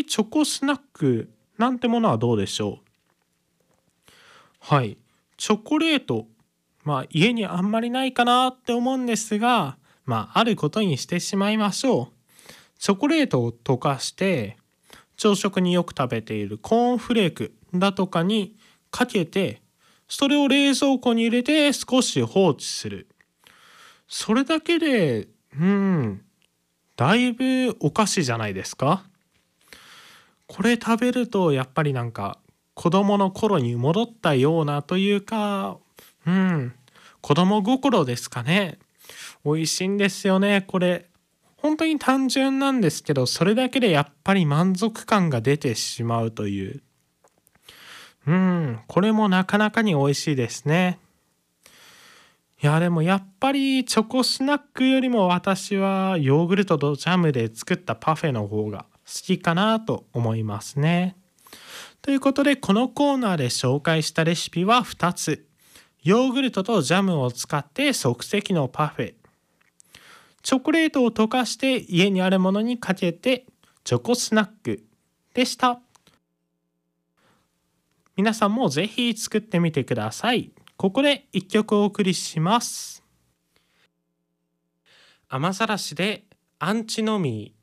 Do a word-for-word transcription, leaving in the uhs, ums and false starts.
チョコスナックなんてものはどうでしょう。はい。チョコレート。まあ家にあんまりないかなって思うんですが、まああることにしてしまいましょう。チョコレートを溶かして、朝食によく食べているコーンフレークだとかにかけて、それを冷蔵庫に入れて少し放置する。それだけで、うん、だいぶお菓子じゃないですか。これ食べるとやっぱりなんか子供の頃に戻ったようなというか、うん、子供心ですかね。美味しいんですよね、これ。本当に単純なんですけど、それだけでやっぱり満足感が出てしまうという。うん、これもなかなかに美味しいですね。いや、でもやっぱりチョコスナックよりも私はヨーグルトとジャムで作ったパフェの方が好きかなと思いますね。ということで、このコーナーで紹介したレシピはふたつ。ヨーグルトとジャムを使って即席のパフェ。チョコレートを溶かして家にあるものにかけてチョコスナックでした。皆さんもぜひ作ってみてください。ここでいっきょくお送りします。雨ざらしでアンチノミー。